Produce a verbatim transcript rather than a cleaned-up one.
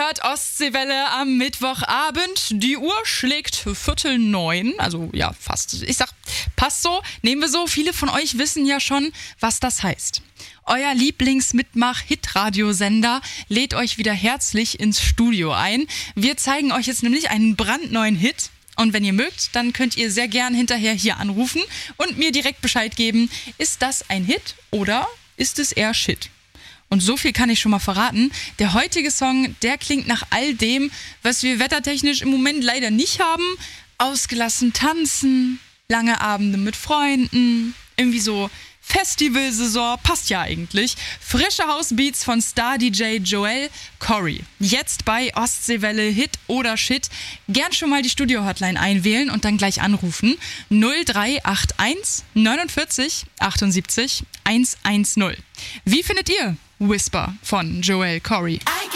hört Ostseewelle am Mittwochabend. Die Uhr schlägt Viertel neun, also ja, fast. Ich sag, passt so, nehmen wir so. Viele von euch wissen ja schon, was das heißt. Euer Lieblings-Mitmach-Hit-Radiosender lädt euch wieder herzlich ins Studio ein. Wir zeigen euch jetzt nämlich einen brandneuen Hit. Und wenn ihr mögt, dann könnt ihr sehr gern hinterher hier anrufen und mir direkt Bescheid geben, ist das ein Hit oder ist es eher Shit? Und so viel kann ich schon mal verraten. Der heutige Song, der klingt nach all dem, was wir wettertechnisch im Moment leider nicht haben. Ausgelassen tanzen, lange Abende mit Freunden, irgendwie so Festivalsaison, passt ja eigentlich. Frische Hausbeats von Star-D J Joel Corry. Jetzt bei Ostseewelle Hit oder Shit. Gern schon mal die Studio-Hotline einwählen und dann gleich anrufen. null drei acht eins neunundvierzig achtundsiebzig hundertzehn. Wie findet ihr Whisper von Joel Corry?